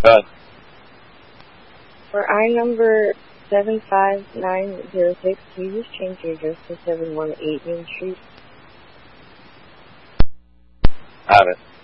ahead. For I number 75906, can you just change your address to 718 Main Street? Have it.